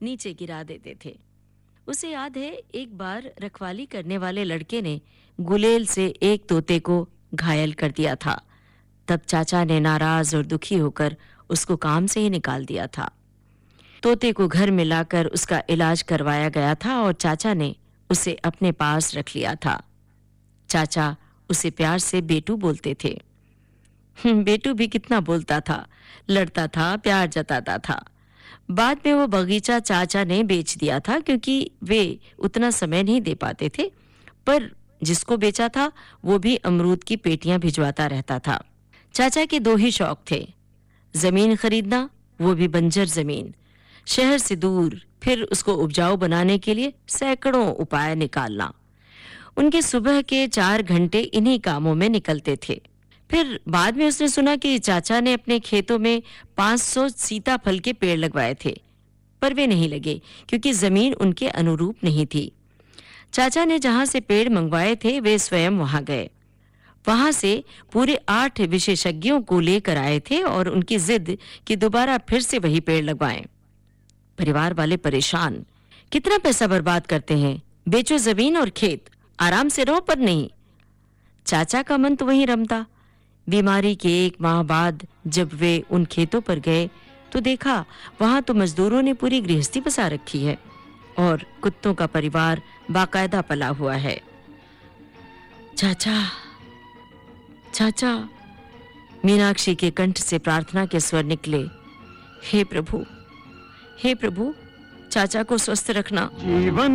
नीचे गिरा देते थे। उसे याद है एक बार रखवाली करने वाले लड़के ने गुलेल से एक तोते को घायल कर दिया था। तब चाचा ने नाराज और दुखी होकर उसको काम से ही निकाल दिया था। तोते को घर में लाकर उसका इलाज करवाया गया था और चाचा ने उसे अपने पास रख लिया था। चाचा उसे प्यार से बेटू बोलते थे। बेटू भी कितना बोलता था, लड़ता था, प्यार जताता था। बाद में वो बगीचा चाचा ने बेच दिया था क्योंकि वे उतना समय नहीं दे पाते थे, पर जिसको बेचा था वो भी अमरूद की पेटियां भिजवाता रहता था। चाचा के दो ही शौक थे, जमीन खरीदना, वो भी बंजर जमीन, शहर से दूर, फिर उसको उपजाऊ बनाने के लिए सैकड़ों उपाय निकालना। उनके सुबह के 4 घंटे इन्हीं कामों में निकलते थे। फिर बाद में उसने सुना कि चाचा ने अपने खेतों में 500 सीताफल के पेड़ लगवाए थे, पर वे नहीं लगे क्योंकि जमीन उनके अनुरूप नहीं थी। चाचा ने जहां से पेड़ मंगवाए थे वे स्वयं वहां गए। वहां से पूरे 8 विशेषज्ञों को लेकर आए थे और उनकी जिद कि दोबारा फिर से वही पेड़ लगवाएं। परिवार वाले परेशान, कितना पैसा बर्बाद करते हैं, बेचो जमीन और खेत, आराम से रहो, पर नहीं। चाचा का मन तो वहीं रमता। बीमारी के 1 माह बाद जब वे उन खेतों पर गए तो देखा वहां तो मजदूरों ने पूरी गृहस्थी बसा रखी है और कुत्तों का परिवार बाकायदा पला हुआ है। चाचा, चाचा, मीनाक्षी के कंठ से प्रार्थना के स्वर निकले। हे प्रभु, चाचा को स्वस्थ रखना।